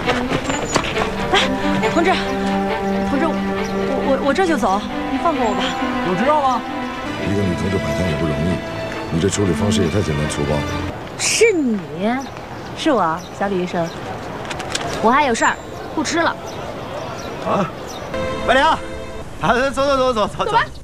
哎，同志，我这就走，你放过我吧。 有执照吗？ 一个女同志摆摊也不容易，你这处理方式也太简单粗暴了。 是你，是我，小李医生。我还有事儿，不吃了。 啊，白良，走。 走吧。